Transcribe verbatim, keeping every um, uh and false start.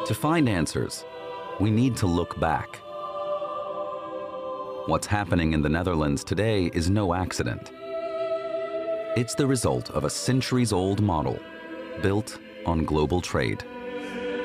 To find answers, we need to look back. What's happening in the Netherlands today is no accident. It's the result of a centuries-old model built on global trade.